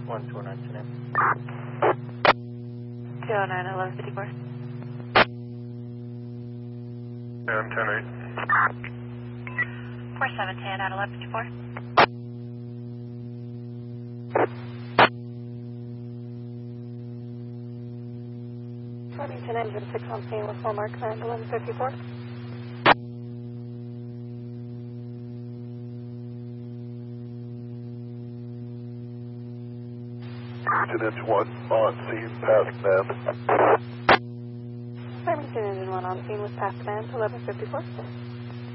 129 209 1154. And 10-8. 4710 at 1154. Flemington engine 6 on scene with full mark command 1154. Engine 1 on scene, pass command. Flemington engine 1 on scene with pass command 1154.